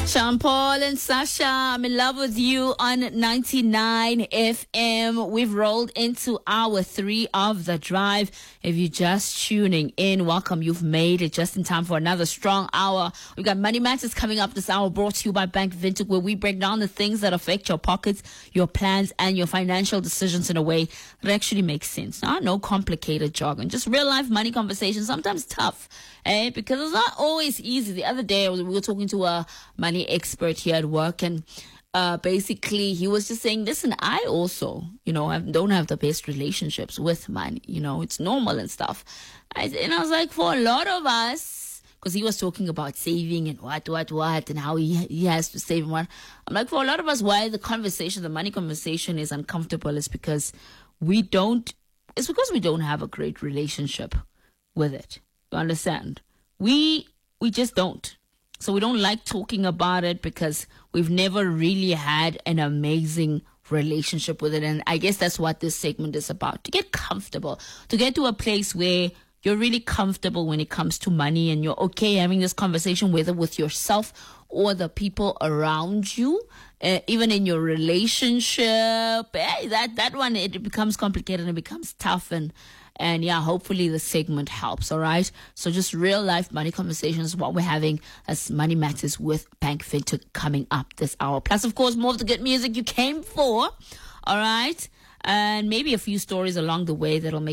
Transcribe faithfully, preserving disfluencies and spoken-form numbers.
Sean Paul and Sasha, I'm in love with you on ninety-nine F M. We've rolled into hour three of the drive. If you're just tuning in, welcome. You've made it just in time for another strong hour. We've got Money Matters coming up this hour, brought to you by Bank Vintage, where we break down the things that affect your pockets, your plans, and your financial decisions in a way that actually makes sense. Not no complicated jargon, just real life money conversations, sometimes tough, eh? Because it's not always easy. The other day, we were talking to a money expert here at work, and uh, basically he was just saying, listen, I also, you know, I don't have the best relationships with money. You know, it's normal and stuff. I, and I was like, for a lot of us, because he was talking about saving and what, what, what, and how he he has to save and what. I'm like, for a lot of us, why the conversation, the money conversation is uncomfortable is because we don't, it's because we don't have a great relationship with it. You understand? We, we just don't. So we don't like talking about it because we've never really had an amazing relationship with it. And I guess that's what this segment is about. To get comfortable, to get to a place where you're really comfortable when it comes to money and you're okay having this conversation, whether with yourself or the people around you, uh, even in your relationship. Eh, that, that one, it becomes complicated and it becomes tough. And And yeah, hopefully the segment helps, all right? So just real life money conversations, what we're having as Money Matters with Bank Vintage coming up this hour. Plus, of course, more of the good music you came for, all right? And maybe a few stories along the way that'll make